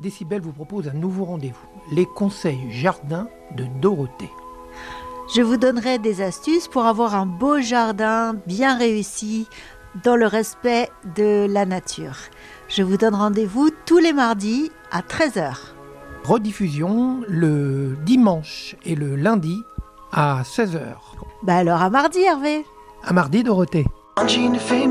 Décibel vous propose un nouveau rendez-vous, les conseils jardin de Dorothée. Je vous donnerai des astuces pour avoir un beau jardin bien réussi dans le respect de la nature. Je vous donne rendez-vous tous les mardis à 13h. Rediffusion le dimanche et le lundi à 16h. Alors à mardi Hervé. À mardi Dorothée.